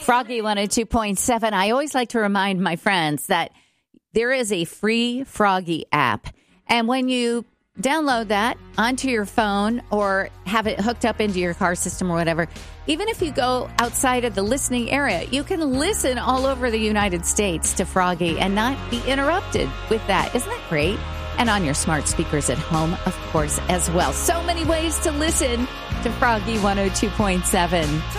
Froggy 102.7. I always like to remind my friends that there is a free Froggy app. And when you download that onto your phone or have it hooked up into your car system or whatever, even if you go outside of the listening area, you can listen all over the United States to Froggy and not be interrupted with that. Isn't that great? And on your smart speakers at home, of course, as well. So many ways to listen to Froggy 102.7.